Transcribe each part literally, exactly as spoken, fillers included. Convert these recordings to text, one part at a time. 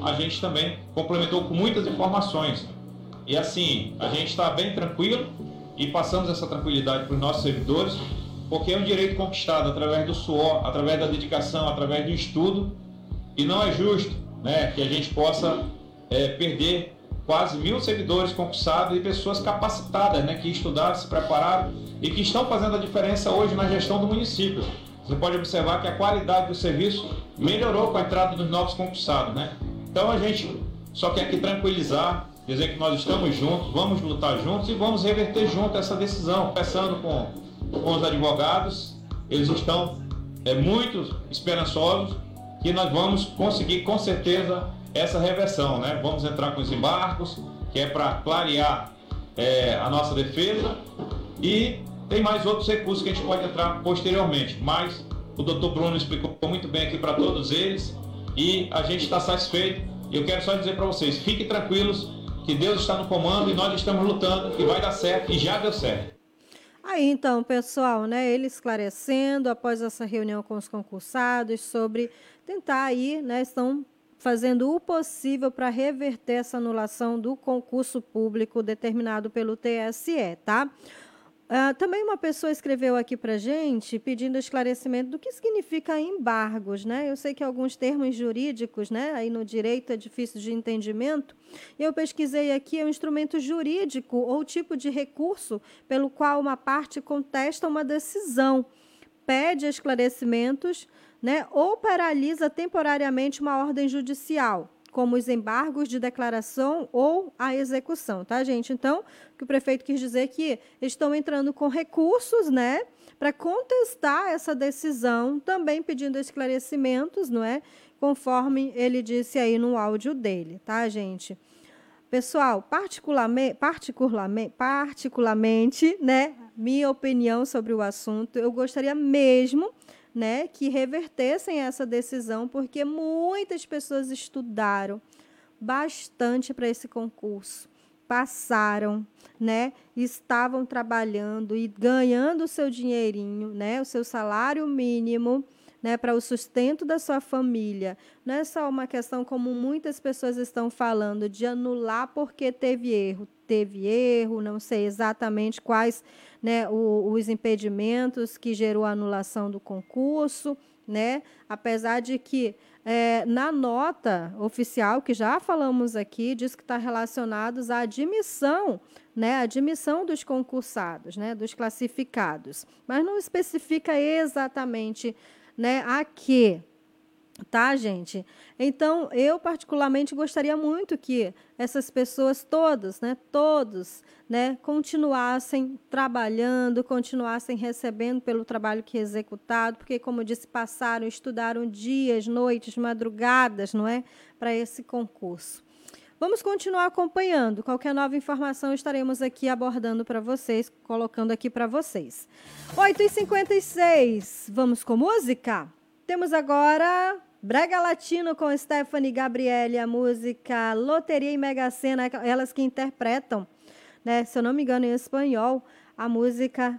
Então, a gente também complementou com muitas informações. E assim, a gente está bem tranquilo e passamos essa tranquilidade para os nossos servidores, porque é um direito conquistado através do suor, através da dedicação, através do estudo, e não é justo, né, que a gente possa é, perder quase mil servidores concursados e pessoas capacitadas, né, que estudaram, se prepararam e que estão fazendo a diferença hoje na gestão do município. Você pode observar que a qualidade do serviço melhorou com a entrada dos novos concursados, né? Então a gente só quer aqui tranquilizar, dizer que nós estamos juntos, vamos lutar juntos e vamos reverter junto essa decisão. Conversando com, com os advogados, eles estão é, muito esperançosos que nós vamos conseguir com certeza essa reversão, né? Vamos entrar com os embargos, que é para clarear é, a nossa defesa, e tem mais outros recursos que a gente pode entrar posteriormente, mas o doutor Bruno explicou muito bem aqui para todos eles e a gente está satisfeito. Eu quero só dizer para vocês, fiquem tranquilos, que Deus está no comando e nós estamos lutando e vai dar certo, e já deu certo. Aí então, pessoal, né, ele esclarecendo após essa reunião com os concursados sobre tentar aí, né, estão fazendo o possível para reverter essa anulação do concurso público determinado pelo T S E, tá? Uh, também uma pessoa escreveu aqui para a gente pedindo esclarecimento do que significa embargos, né? Eu sei que alguns termos jurídicos, né, aí no direito é difícil de entendimento. Eu pesquisei aqui, é um instrumento jurídico ou tipo de recurso pelo qual uma parte contesta uma decisão, pede esclarecimentos, né, ou paralisa temporariamente uma ordem judicial, como os embargos de declaração ou a execução, tá, gente? Então, o que o prefeito quis dizer é que estão entrando com recursos, né, para contestar essa decisão, também pedindo esclarecimentos, não é? Conforme ele disse aí no áudio dele, tá, gente? Pessoal, particularmente, particularmente, particularmente, né, minha opinião sobre o assunto, eu gostaria mesmo, né, que revertessem essa decisão, porque muitas pessoas estudaram bastante para esse concurso, passaram, né, estavam trabalhando e ganhando o seu dinheirinho, né, o seu salário mínimo, né, para o sustento da sua família. Não é só uma questão, como muitas pessoas estão falando, de anular porque teve erro. Teve erro, não sei exatamente quais, né, o, os impedimentos que gerou a anulação do concurso, né, apesar de que é, na nota oficial, que já falamos aqui, diz que está relacionados à admissão, né, a admissão dos concursados, né, dos classificados, mas não especifica exatamente, né, a quê, tá, gente? Então, eu particularmente gostaria muito que essas pessoas todas, né, todos, né, continuassem trabalhando, continuassem recebendo pelo trabalho que é executado, porque, como eu disse, passaram, estudaram dias, noites, madrugadas, não é, para esse concurso. Vamos continuar acompanhando. Qualquer nova informação estaremos aqui abordando para vocês, colocando aqui para vocês. oito e cinquenta e seis, vamos com música? Temos agora Brega Latino com Stephanie Gabriele, a música Loteria e Mega Sena, elas que interpretam, né, se eu não me engano, em espanhol, a música,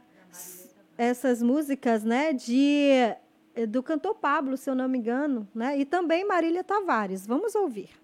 essas músicas, né, de, do cantor Pablo, se eu não me engano, né, e também Marília Tavares. Vamos ouvir.